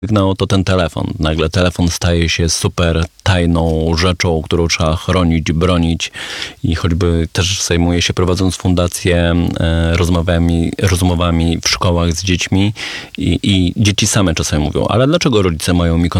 sygnał, to ten telefon. Nagle telefon staje się super tajną rzeczą, którą trzeba chronić, bronić i choćby też zajmuję się, prowadząc fundację, rozmowami w szkołach z dziećmi i dzieci same czasami mówią, ale dlaczego rodzice mają mi